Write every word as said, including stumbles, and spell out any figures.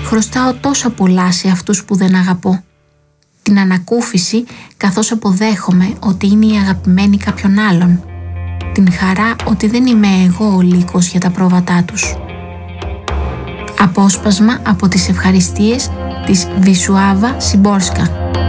Χρωστάω τόσα πολλά σε αυτούς που δεν αγαπώ. Την ανακούφιση καθώς αποδέχομαι ότι είναι η αγαπημένη κάποιον άλλον. Την χαρά ότι δεν είμαι εγώ ο λύκος για τα πρόβατά τους. Απόσπασμα από τις ευχαριστίες της Βισουάβα Σιμπόρσκα.